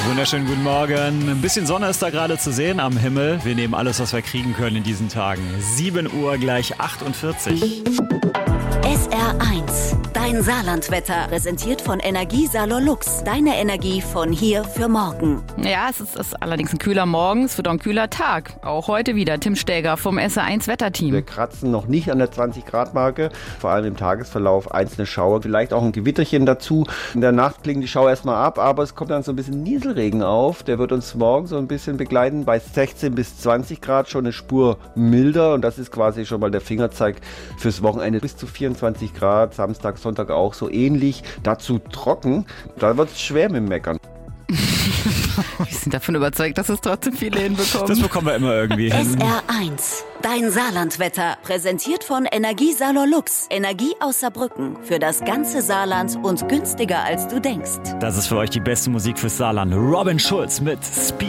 Wunderschönen guten Morgen. Ein bisschen Sonne ist da gerade zu sehen am Himmel. Wir nehmen alles, was wir kriegen können in diesen Tagen. 7 Uhr gleich 48. SR1, dein Saarlandwetter, präsentiert von Energiesalon Lux. Deine Energie von hier für morgen. Ja, es ist allerdings ein kühler Morgen, es wird auch ein kühler Tag. Auch heute wieder Tim Stäger vom SR1 Wetterteam. Wir kratzen noch nicht an der 20-Grad-Marke, vor allem im Tagesverlauf einzelne Schauer, vielleicht auch ein Gewitterchen dazu. In der Nacht klingen die Schauer erstmal ab, aber es kommt dann so ein bisschen Nieselregen auf. Der wird uns morgen so ein bisschen begleiten, bei 16 bis 20 Grad schon eine Spur milder und das ist quasi schon mal der Fingerzeig fürs Wochenende. Bis zu 24 Grad, Samstag, Sonntag auch so ähnlich, dazu trocken. Da wird es schwer mit dem Meckern. Wir sind davon überzeugt, dass es trotzdem viele hinbekommen. Das bekommen wir immer irgendwie hin. SR1, dein Saarlandwetter, präsentiert von Energiesalon Lux. Energie aus Saarbrücken für das ganze Saarland und günstiger als du denkst. Das ist für euch die beste Musik fürs Saarland. Robin Schulz mit Speed.